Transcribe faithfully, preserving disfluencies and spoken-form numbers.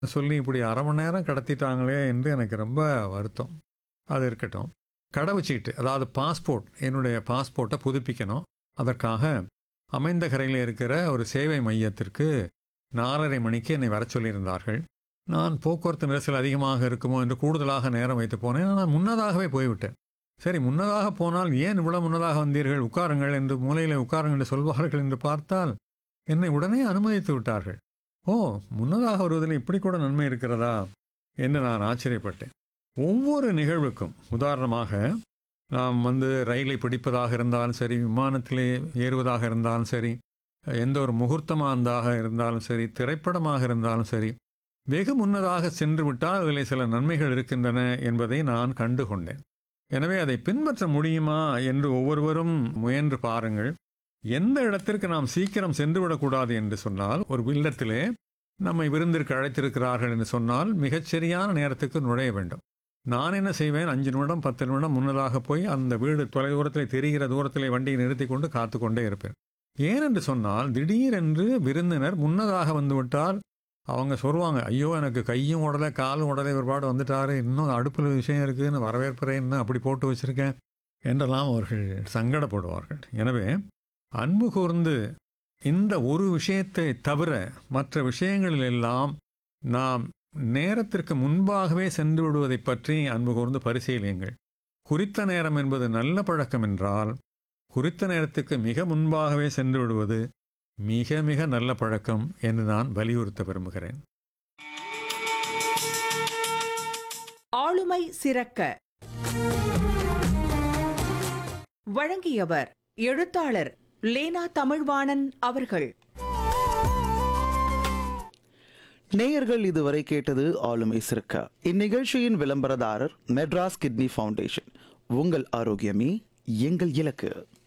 சொல்லி இப்படி அரை மணி நேரம் கடத்திட்டாங்களே என்று எனக்கு ரொம்ப வருத்தம். அது இருக்கட்டும். கடவுச்சீட்டு அதாவது பாஸ்போர்ட் என்னுடைய பாஸ்போர்ட்டை புதுப்பிக்கணும். அதற்காக அமைந்தகரையில் இருக்கிற ஒரு சேவை மையத்திற்கு நாலரை மணிக்கு என்னை வரச் சொல்லியிருந்தார்கள். நான் போக்குவரத்து நெரிசல் அதிகமாக இருக்குமோ என்று கூடுதலாக நேரம் வைத்து போனேன். நான் முன்னதாகவே போய்விட்டேன். சரி, முன்னதாக போனால் ஏன் இவ்வளவு முன்னதாக வந்தீர்கள், உட்காருங்கள் என்று மூலையிலே உட்காருங்கள் என்று சொல்வார்கள் என்று பார்த்தால் என்னை உடனே அனுமதித்து விட்டார்கள். ஓ, முன்னதாக வருவதில் இப்படி கூட நன்மை இருக்கிறதா என்று நான் ஆச்சரியப்பட்டேன். ஒவ்வொரு நிகழ்வுக்கும் உதாரணமாக நாம் வந்து ரயிலை பிடிப்பதாக இருந்தாலும் சரி, விமானத்திலே ஏறுவதாக இருந்தாலும் சரி, எந்த ஒரு முகூர்த்தமாக இருந்தாலும் சரி, திரைப்படமாக இருந்தாலும் சரி, வெகு முன்னதாக சென்று விட்டால் அதில் சில நன்மைகள் இருக்கின்றன என்பதை நான் கண்டு கொண்டேன். எனவே அதை பின்பற்ற முடியுமா என்று ஒவ்வொருவரும் முயன்று பாருங்கள். எந்த இடத்திற்கு நாம் சீக்கிரம் சென்று விடக்கூடாது என்று சொன்னால், ஒரு இல்லத்திலே நம்மை விருந்திற்கு அழைத்திருக்கிறார்கள் என்று சொன்னால் மிகச்சரியான நேரத்துக்கு நுழைய வேண்டும். நான் என்ன செய்வேன், அஞ்சு நிமிடம் பத்து நிமிடம் முன்னதாக போய் அந்த வீடு தொலைதூரத்தில் தெரிகிற தூரத்திலே வண்டியை நிறுத்தி கொண்டு காத்து கொண்டே இருப்பேன். ஏனென்று சொன்னால் திடீரென்று விருந்தினர் முன்னதாக வந்து விட்டால் அவங்க சொல்லுவாங்க, ஐயோ எனக்கு கையும் உடலை காலும் உடலை ஒருபாடு வந்துட்டாரு, இன்னும் அடுப்பில் விஷயம் இருக்குதுன்னு வரவேற்புறேன், இன்னும் அப்படி போட்டு வச்சுருக்கேன் என்றெல்லாம் அவர்கள் சங்கடப்படுவார்கள். எனவே அன்பு கூர்ந்து இந்த ஒரு விஷயத்தை தவிர மற்ற விஷயங்களில் எல்லாம் நாம் நேரத்திற்கு முன்பாகவே சென்று விடுவதை பற்றி அன்பு கூர்ந்து பரிசீலியுங்கள். குறித்த நேரம் என்பது நல்ல பழக்கம் என்றால் குறித்த நேரத்துக்கு மிக முன்பாகவே சென்று விடுவது மிக மிக நல்ல பழக்கம் என்று நான் வலியுறுத்த விரும்புகிறேன். ஆளுமை சிறக்க வழங்கியவர் எழுத்தாளர் லேனா தமிழ்வாணன் அவர்கள். நேயர்கள் இதுவரை கேட்டது ஆளுமை சிறக்க. இந்நிகழ்ச்சியின் விளம்பரதாரர் மெட்ராஸ் கிட்னி ஃபவுண்டேஷன். உங்கள் ஆரோக்கியமே எங்கள் இலக்கு.